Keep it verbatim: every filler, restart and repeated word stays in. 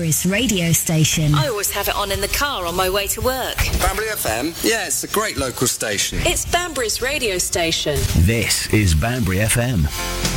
Banbury's radio station. I always have it on in the car on my way to work. Banbury F M? Yeah, it's a great local station. It's Banbury's radio station. This is Banbury F M.